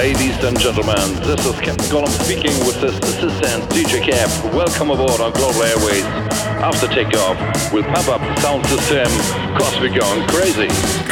Ladies and gentlemen, this is Captain Gollum speaking with his assistant DJ Cap. Welcome aboard on Global Airways. After takeoff, we'll pump up the sound system, cause we're going crazy.